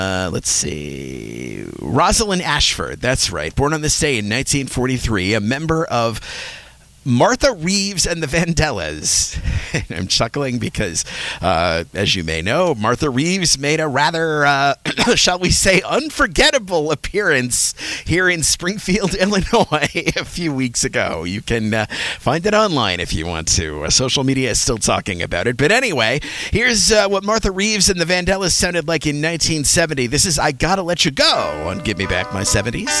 Let's see. Rosalind Ashford, that's right. Born on this day in 1943, a member of Martha Reeves and the Vandellas. I'm chuckling because, as you may know, Martha Reeves made a rather, shall we say, unforgettable appearance here in Springfield, Illinois a few weeks ago. You can find it online if you want to. Social media is still talking about it. But anyway, here's what Martha Reeves and the Vandellas sounded like in 1970. This is I Gotta Let You Go on Give Me Back My 70s.